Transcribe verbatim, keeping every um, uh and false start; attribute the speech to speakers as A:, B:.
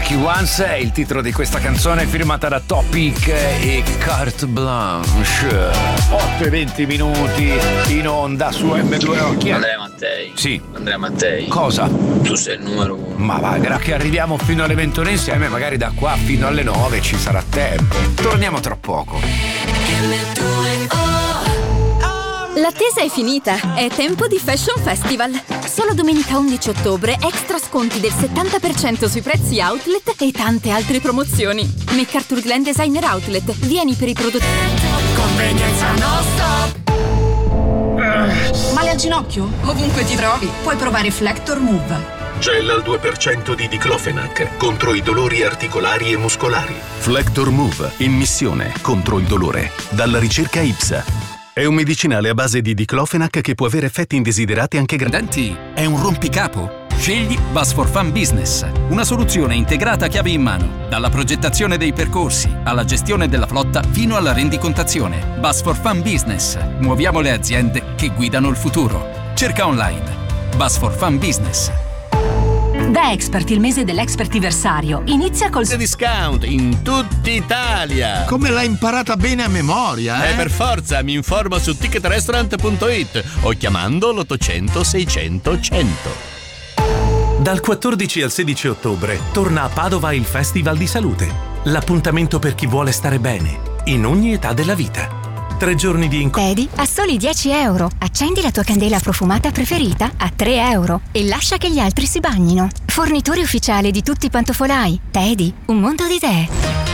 A: Lucky Ones è il titolo di questa canzone firmata da Topic e Carte Blanche. otto e venti minuti in onda su emme due O. Chi è?
B: Andrea Mattei.
A: Sì.
B: Andrea Mattei.
A: Cosa?
B: Tu sei il numero uno.
A: Ma va, gra- che arriviamo fino alle ventuno insieme, magari da qua fino alle nove ci sarà tempo. Torniamo tra poco.
C: L'attesa è finita, è tempo di Fashion Festival. Solo domenica undici ottobre, extra sconti del settanta per cento sui prezzi outlet e tante altre promozioni. MacArthur Glen Designer Outlet, vieni per i prodotti. Convenienza non stop.
D: Male al ginocchio? Ovunque ti trovi, puoi provare Flector Move.
E: Gel al due per cento di diclofenac contro i dolori articolari e muscolari. Flector Move, in missione contro il dolore. Dalla ricerca I P S A. È un medicinale a base di diclofenac che può avere effetti indesiderati anche grandi.
F: È un rompicapo? Scegli Bus for Fun Business, una soluzione integrata a chiave in mano, dalla progettazione dei percorsi alla gestione della flotta fino alla rendicontazione. Bus for Fun Business. Muoviamo le aziende che guidano il futuro. Cerca online Bus for Fun Business.
G: Da Expert, il mese dell'Expertiversario inizia col
H: discount in tutta Italia.
I: Come l'hai imparata bene a memoria, eh?
H: Eh, per forza, mi informo su ticket restaurant punto it o chiamando l'ottocento seicento cento.
J: Dal quattordici al sedici ottobre torna a Padova il Festival di Salute. L'appuntamento per chi vuole stare bene, in ogni età della vita. Tre giorni di incontro.
K: Teddy a soli dieci euro. Accendi la tua candela profumata preferita a tre euro e lascia che gli altri si bagnino. Fornitore ufficiale di tutti i pantofolai. Teddy, un mondo di idee.